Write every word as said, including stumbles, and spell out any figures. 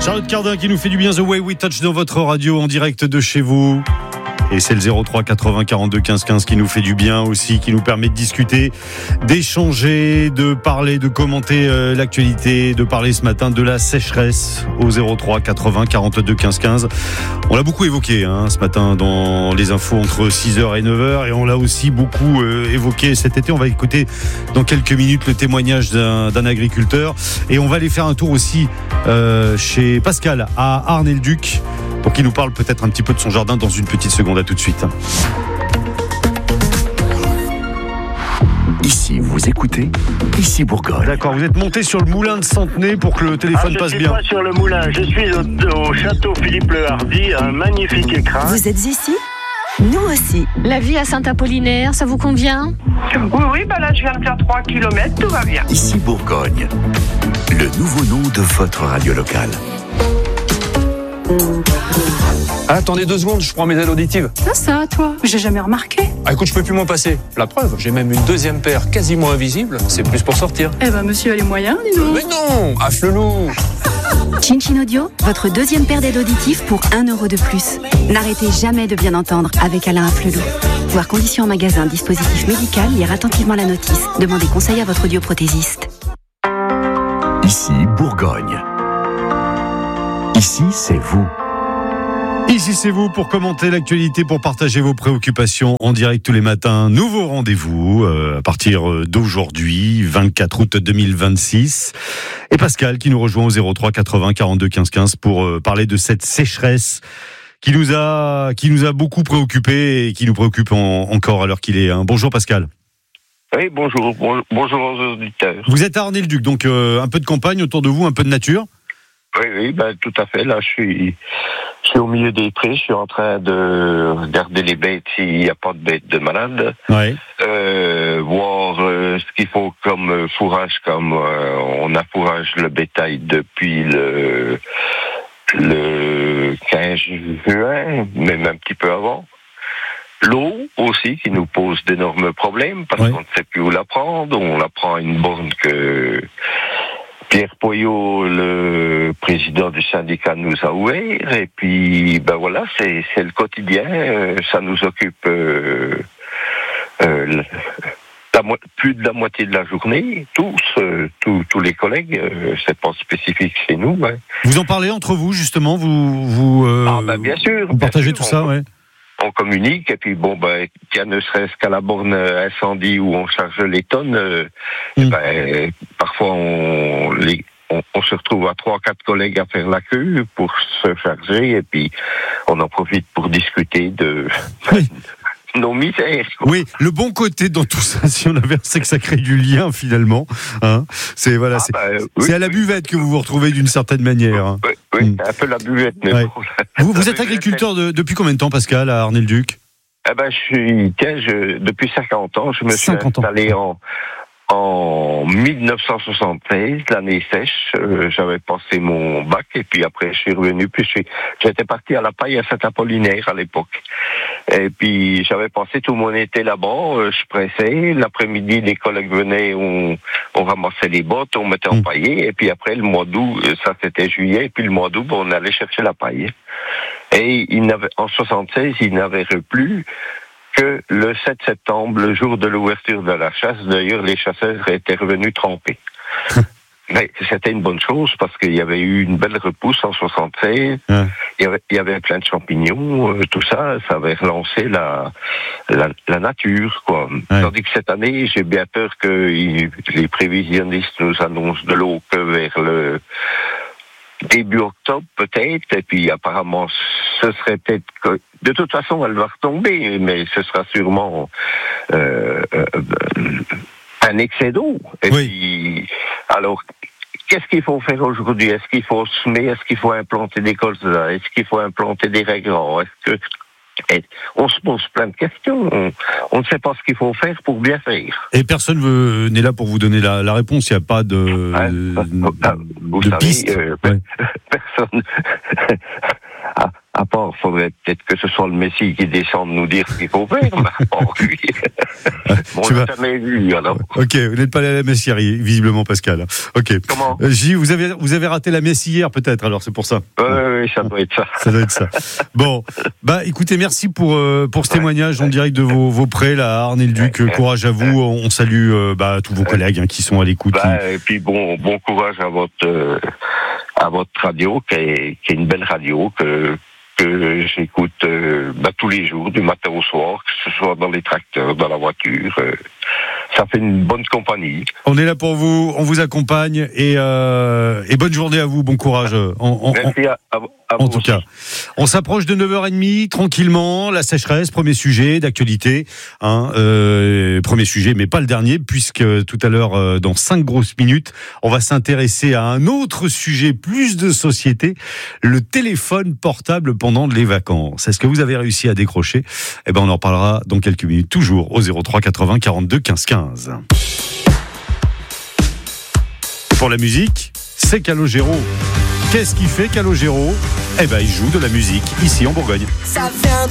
Charlotte Cardin qui nous fait du bien, The Way We Touch dans votre radio en direct de chez vous. Et c'est le zéro trois quatre-vingts quarante-deux quinze quinze qui nous fait du bien aussi, qui nous permet de discuter, d'échanger, de parler, de commenter euh, l'actualité, de parler ce matin de la sécheresse au zéro trois quatre-vingts quarante-deux quinze quinze. On l'a beaucoup évoqué hein, ce matin dans les infos entre six heures et neuf heures et on l'a aussi beaucoup euh, évoqué cet été. On va écouter dans quelques minutes le témoignage d'un, d'un agriculteur et on va aller faire un tour aussi euh, chez Pascal à Arnay-le-Duc pour qu'il nous parle peut-être un petit peu de son jardin dans une petite seconde. À tout de suite. Ici, vous écoutez, ici Bourgogne. D'accord, vous êtes monté sur le moulin de Centenay pour que le téléphone ah, passe bien. Je suis pas sur le moulin, je suis au, au château Philippe-le-Hardy, un magnifique écrin. Vous êtes ici ? Nous aussi. La vie à Saint-Apollinaire, ça vous convient ? Oui, oui, bah là je viens de faire trois kilomètres, tout va bien. Ici Bourgogne, le nouveau nom de votre radio locale. Ah, attendez deux secondes, je prends mes ailes auditives. Ça, ça, toi, j'ai jamais remarqué. Ah, écoute, je peux plus m'en passer. La preuve, j'ai même une deuxième paire quasiment invisible. C'est plus pour sortir. Eh ben, monsieur a les moyens, dis donc. Mais non, affle-loup. Chin Chin Audio, votre deuxième paire d'aides auditives pour un euro de plus. N'arrêtez jamais de bien entendre avec Alain Afflelou. Voir conditions en magasin, dispositif médical, lire attentivement la notice. Demandez conseil à votre audioprothésiste. Ici Bourgogne. Ici, c'est vous. Ici, c'est vous pour commenter l'actualité, pour partager vos préoccupations en direct tous les matins. Nouveau rendez-vous euh, à partir d'aujourd'hui, vingt-quatre août deux mille vingt-six. Et Pascal qui nous rejoint au zéro trois quatre-vingts quarante-deux quinze quinze pour euh, parler de cette sécheresse qui nous a, qui nous a beaucoup préoccupés et qui nous préoccupe en, encore à l'heure qu'il est. Hein. Bonjour Pascal. Oui, bonjour, bon, bonjour aux auditeurs. Vous êtes à Arnay-le-Duc, donc euh, un peu de campagne autour de vous, un peu de nature. Oui, oui, ben, tout à fait. Là, je suis, je suis au milieu des prés. Je suis en train de regarder les bêtes s'il n'y a pas de bêtes de malades. Ouais. Euh, voir euh, ce qu'il faut comme fourrage. Comme euh, on affourage le bétail depuis le le quinze juin, même un petit peu avant. L'eau aussi qui nous pose d'énormes problèmes parce ouais. qu'on ne sait plus où la prendre. On la prend à une borne que Pierre Poyot, le président du syndicat, nous a ouvert. Et puis, ben voilà, c'est, c'est le quotidien. Euh, ça nous occupe euh, euh, la mo- plus de la moitié de la journée. Tous, euh, tous, tous les collègues. Euh, c'est pas spécifique chez nous. Ouais. Vous en parlez entre vous, justement. Vous, vous, euh, ah ben bien sûr. Vous partagez bien tout sûr, ça, on, ouais. On communique et puis bon ben qu'il y a ne serait-ce qu'à la borne incendie où on charge les tonnes, euh, mm. ben parfois on, les, on on se retrouve à trois quatre collègues à faire la queue pour se charger et puis on en profite pour discuter de oui. nos misères. Quoi. Oui, le bon côté dans tout ça, si on avait, c'est que ça crée du lien finalement. Hein, c'est voilà, ah, c'est, bah, oui, c'est à la oui. buvette que vous vous retrouvez d'une certaine manière. Hein. Oui, oui mm. c'est un peu la buvette. Mais ouais. bon, vous, vous êtes agriculteur de, depuis combien de temps, Pascal, à Arnay-le-Duc ? Eh ben, je suis, tiens, je, depuis cinquante ans, je me suis installé en, en dix-neuf cent soixante-treize, l'année sèche, euh, j'avais passé mon bac et puis après je suis revenu, puis je suis, j'étais parti à la paille à Saint-Apollinaire à l'époque. Et puis j'avais passé tout mon été là-bas, euh, je pressais, l'après-midi les collègues venaient, on, on ramassait les bottes, on mettait en paillé et puis après le mois d'août, ça c'était juillet, et puis le mois d'août, on allait chercher la paille. Et il n'avait, en soixante-seize, il n'avait plus que le sept septembre, le jour de l'ouverture de la chasse. D'ailleurs, les chasseurs étaient revenus trempés. Mais c'était une bonne chose parce qu'il y avait eu une belle repousse en soixante-seize. Ouais. Il, y avait, il y avait plein de champignons, euh, tout ça, ça avait relancé la, la, la nature, quoi. Ouais. Tandis que cette année, j'ai bien peur que il, les prévisionnistes nous annoncent de l'eau que vers le début octobre peut-être, et puis apparemment ce serait peut-être que, de toute façon elle va retomber, mais ce sera sûrement euh, euh, un excès d'eau. Et oui. Puis alors qu'est-ce qu'il faut faire aujourd'hui? Est-ce qu'il faut semer? Est-ce qu'il faut implanter des colzas? Est-ce qu'il faut implanter des raigrons? Est-ce que Et on se pose plein de questions. On, on ne sait pas ce qu'il faut faire pour bien faire. Et personne veut, n'est là pour vous donner la, la réponse. Il n'y a pas de, ah, de, ah, vous de savez, piste. Euh, ouais. Personne. à, À part, faudrait peut-être que ce soit le Messie qui descende nous dire ce qu'il faut faire. Mais bon, lui, bon, on l'a jamais vu, alors. Ok, vous n'êtes pas allé à la messe hier, visiblement, Pascal. Ok. Comment? Euh, J, vous avez, vous avez raté la messe hier, peut-être, alors c'est pour ça. Oui, euh, oui, ça doit être ça. Ça doit être ça. Bon, bah, écoutez, merci pour, euh, pour ce témoignage en direct de vos, vos prêts, là, à Arnay-le-Duc. Courage à vous. On salue, euh, bah, tous vos collègues, hein, qui sont à l'écoute. Bah, qui... Et puis, bon, bon courage à votre, euh, à votre radio, qui est, qui est une belle radio, que, que j'écoute euh, bah, tous les jours, du matin au soir, que ce soit dans les tracteurs, dans la voiture. Euh, ça fait une bonne compagnie. On est là pour vous, on vous accompagne et, euh, et bonne journée à vous, bon courage. En, en, Merci à, à, à en vous tout aussi. cas, on s'approche de neuf heures trente, tranquillement, la sécheresse, premier sujet d'actualité, hein, euh, premier sujet, mais pas le dernier, puisque tout à l'heure, euh, dans cinq grosses minutes, on va s'intéresser à un autre sujet, plus de société, le téléphone portable pendant les vacances. Est-ce que vous avez réussi à décrocher? Eh ben, on en parlera dans quelques minutes, toujours au zéro trois quatre-vingts quarante-deux quinze quinze. Pour la musique, c'est Calogero. Qu'est-ce qu'il fait, Calogero? Eh ben, il joue de la musique ici en Bourgogne. Ça vient